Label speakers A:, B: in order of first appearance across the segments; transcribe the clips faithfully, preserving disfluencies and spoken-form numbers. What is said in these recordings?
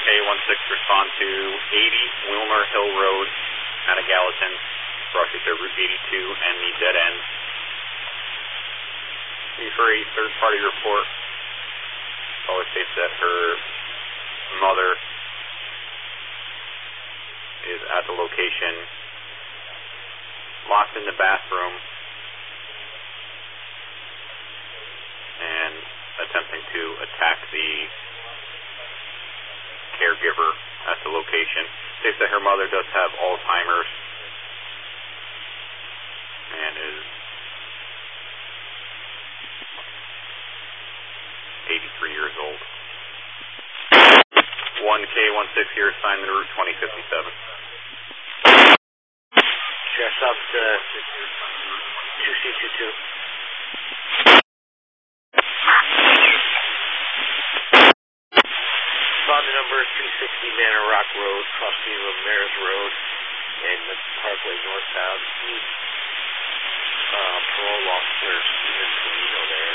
A: one six, respond to eighty Wilmer Hill Road out of Gallatin, crossing to Route eighty-two and the dead end. For a third party report, caller states that her mother is at the location, locked in the bathroom, and attempting to attack the caregiver at the location. States that her mother does have Alzheimer's and is eighty-three years old. one K one six here, assignment Route twenty fifty-seven.
B: Sheriff's Office uh, two C two two. Respond to number two sixty Manor Rock Road, crossing Ramirez Road and the Parkway northbound. Uh, parole officer Stephen Polino there.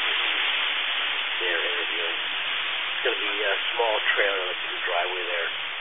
B: They're interviewing. It's going to be a small trailer that's in the driveway there.